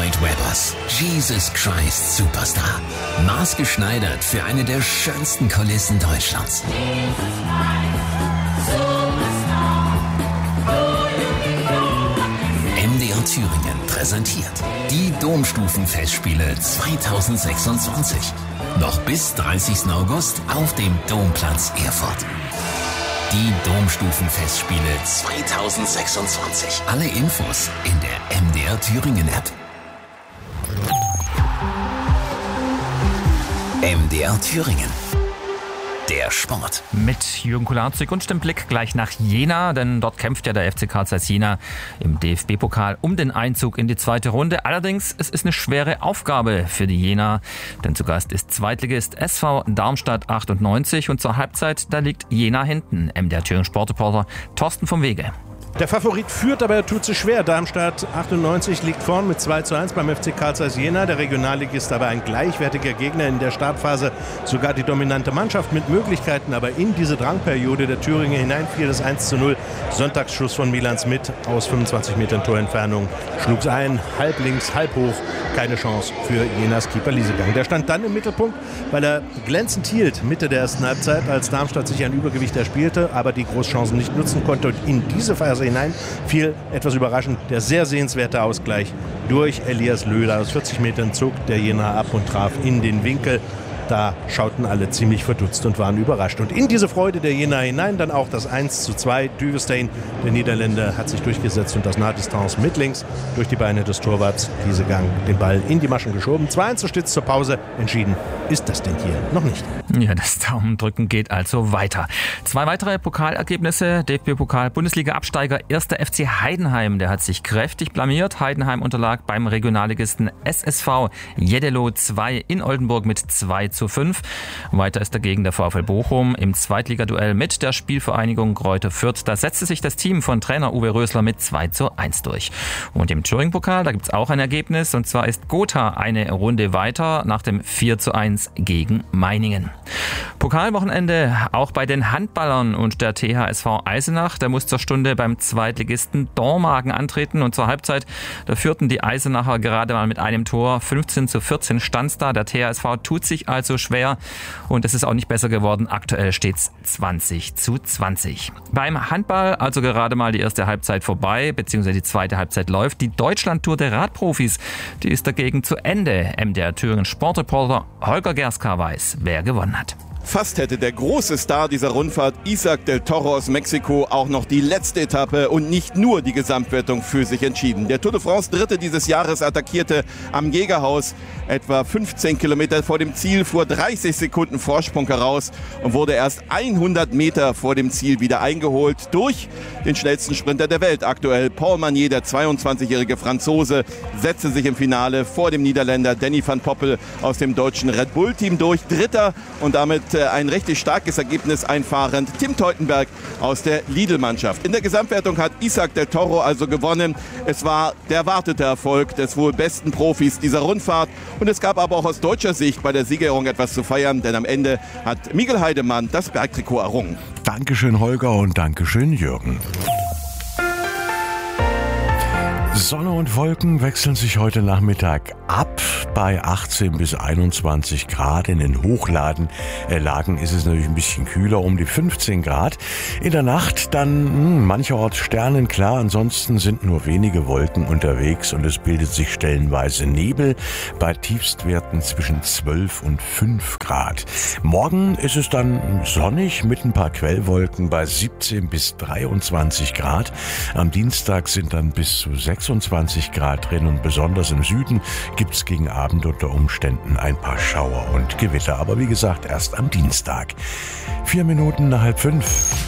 Lloyd Webbers Jesus Christ Superstar. Maßgeschneidert für eine der schönsten Kulissen Deutschlands. MDR Thüringen präsentiert die Domstufenfestspiele 2026. Noch bis 30. August auf dem Domplatz Erfurt. Die Domstufenfestspiele 2026. Alle Infos in der MDR Thüringen App. MDR Thüringen. Der Sport. Mit Jürgen Kularczyk und dem Blick gleich nach Jena, denn dort kämpft ja der FC Karl Zeiss Jena im DFB-Pokal um den Einzug in die zweite Runde. Allerdings, es ist eine schwere Aufgabe für die Jena, denn zu Gast ist Zweitligist SV Darmstadt 98 und zur Halbzeit, da liegt Jena hinten. MDR Thüringen Sportreporter Thorsten vom Wege. Der Favorit führt, aber er tut sich schwer. Darmstadt 98 liegt vorn mit 2:1 beim FC Karl Zeiss Jena. Der Regionalligist aber ein gleichwertiger Gegner, in der Startphase sogar die dominante Mannschaft mit Möglichkeiten. Aber in diese Drangperiode der Thüringer hinein fiel das 1:0. Sonntagsschuss von Milan Smith aus 25 Metern Torentfernung. Schlug's ein, halb links, halb hoch. Keine Chance für Jenas Keeper Liesegang. Der stand dann im Mittelpunkt, weil er glänzend hielt Mitte der ersten Halbzeit, als Darmstadt sich ein Übergewicht erspielte, aber die Großchancen nicht nutzen konnte. Und in diese Phase hinein fiel etwas überraschend der sehr sehenswerte Ausgleich durch Elias Löhler. Aus 40 Metern zog der Jenaer ab und traf in den Winkel. Da schauten alle ziemlich verdutzt und waren überrascht. Und in diese Freude der Jenaer hinein dann auch das 1:2. Duvestein, der Niederländer, hat sich durchgesetzt und aus Nahdistanz mit links durch die Beine des Torwarts Liesegang den Ball in die Maschen geschoben. 2:1 Stütz zur Pause. Entschieden ist das denn hier noch nicht. Ja, das Daumendrücken geht also weiter. 2 weitere Pokalergebnisse. DFB-Pokal Bundesliga-Absteiger 1. FC Heidenheim. Der hat sich kräftig blamiert. Heidenheim unterlag beim Regionalligisten SSV Jeddelo 2 in Oldenburg mit 2:5. Weiter ist dagegen der VfL Bochum im Zweitligaduell mit der Spielvereinigung Greuther Fürth. Da setzte sich das Team von Trainer Uwe Rösler mit 2:1 durch. Und im Thüringen-Pokal, da gibt es auch ein Ergebnis. Und zwar ist Gotha eine Runde weiter nach dem 4:1 gegen Meiningen. Pokalwochenende auch bei den Handballern und der THSV Eisenach. Der muss zur Stunde beim Zweitligisten Dormagen antreten. Und zur Halbzeit, da führten die Eisenacher gerade mal mit einem Tor. 15:14 stand's da. Der THSV tut sich also schwer und es ist auch nicht besser geworden. Aktuell steht's 20:20. Beim Handball also gerade mal die erste Halbzeit vorbei, beziehungsweise die zweite Halbzeit läuft. Die Deutschlandtour der Radprofis, die ist dagegen zu Ende. MDR Thüringen Sportreporter Holger Gerska weiß, wer gewonnen hat. Fast hätte der große Star dieser Rundfahrt, Isaac del Toro aus Mexiko, auch noch die letzte Etappe und nicht nur die Gesamtwertung für sich entschieden. Der Tour de France Dritte dieses Jahres attackierte am Jägerhaus etwa 15 Kilometer vor dem Ziel, fuhr 30 Sekunden Vorsprung heraus und wurde erst 100 Meter vor dem Ziel wieder eingeholt durch den schnellsten Sprinter der Welt aktuell. Paul Magnier, der 22-jährige Franzose, setzte sich im Finale vor dem Niederländer Danny van Poppel aus dem deutschen Red Bull-Team durch. Dritter und damit ein richtig starkes Ergebnis einfahrend Tim Teutenberg aus der Lidl-Mannschaft. In der Gesamtwertung hat Isaac del Toro also gewonnen. Es war der erwartete Erfolg des wohl besten Profis dieser Rundfahrt. Und es gab aber auch aus deutscher Sicht bei der Siegerehrung etwas zu feiern, denn am Ende hat Miguel Heidemann das Bergtrikot errungen. Dankeschön Holger und Dankeschön Jürgen. Sonne und Wolken wechseln sich heute Nachmittag ab. Bei 18 bis 21 Grad. In den Hochlagen ist es natürlich ein bisschen kühler, um die 15 Grad. In der Nacht dann mancherorts sternenklar. Ansonsten sind nur wenige Wolken unterwegs und es bildet sich stellenweise Nebel bei Tiefstwerten zwischen 12 und 5 Grad. Morgen ist es dann sonnig mit ein paar Quellwolken bei 17 bis 23 Grad. Am Dienstag sind dann bis zu 26 Grad drin und besonders im Süden gibt es gegen Abend unter Umständen ein paar Schauer und Gewitter. Aber wie gesagt, erst am Dienstag. 4 Minuten nach 4:30.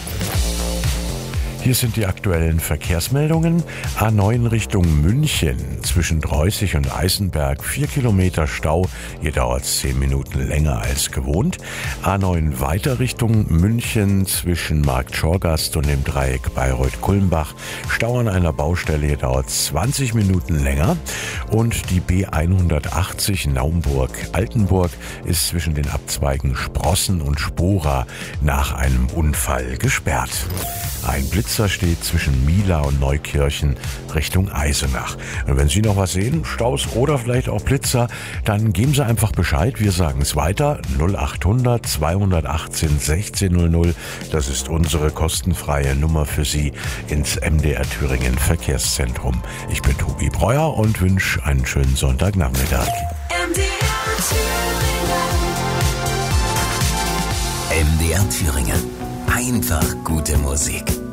Hier sind die aktuellen Verkehrsmeldungen. A9 Richtung München zwischen Dreußig und Eisenberg 4 Kilometer Stau. Hier dauert es 10 Minuten länger als gewohnt. A9 weiter Richtung München zwischen Markt-Schorgast und dem Dreieck Bayreuth-Kulmbach. Stau an einer Baustelle, hier dauert es 20 Minuten länger. Und die B180 Naumburg-Altenburg ist zwischen den Abzweigen Sprossen und Spora nach einem Unfall gesperrt. Ein Blitz Blitzer steht zwischen Mila und Neukirchen Richtung Eisenach. Und wenn Sie noch was sehen, Staus oder vielleicht auch Blitzer, dann geben Sie einfach Bescheid. Wir sagen es weiter. 0800 218 1600. Das ist unsere kostenfreie Nummer für Sie ins MDR Thüringen Verkehrszentrum. Ich bin Tobi Breuer und wünsche einen schönen Sonntagnachmittag. MDR Thüringen. Einfach gute Musik.